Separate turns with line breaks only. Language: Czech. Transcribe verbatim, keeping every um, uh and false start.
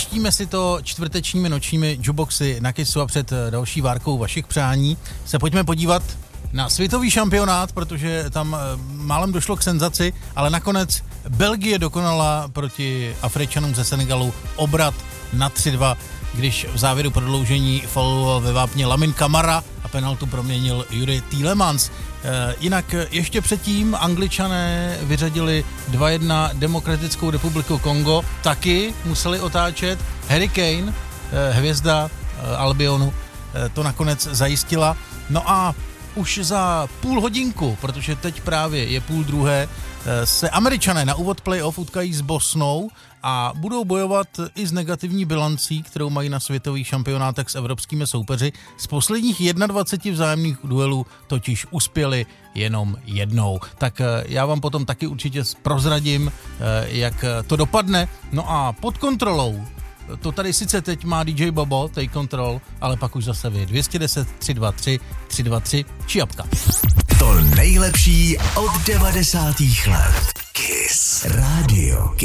Zajištíme si to čtvrtečními nočními jukeboxy na Kissu a před další várkou vašich přání se pojďme podívat na světový šampionát, protože tam málem došlo k senzaci, ale nakonec Belgie dokonala proti Afričanům ze Senegalu obrat na tři dva, když v závěru prodloužení fauloval ve vápně Lamine Camara a penaltu proměnil Yuri Tielemans. E, jinak ještě předtím Angličané vyřadili dva jedna Demokratickou republiku Kongo, taky museli otáčet. Harry Kane, e, hvězda e, Albionu, e, to nakonec zajistila. No a už za půl hodinku, protože teď právě je půl druhé, se Američané na úvod playoff utkají s Bosnou a budou bojovat i s negativní bilancí, kterou mají na světových šampionátech s evropskými soupeři. Z posledních dvacet jedna vzájemných duelů totiž uspěli jenom jednou. Tak já vám potom taky určitě prozradím, jak to dopadne. No a pod kontrolou, to tady sice teď má D J Bobo, Take Control, ale pak už zase vy. dvě stě deset, tři dva tři, tři dva tři, Čiapka.
To nejlepší od devadesátých let. Kiss Radio.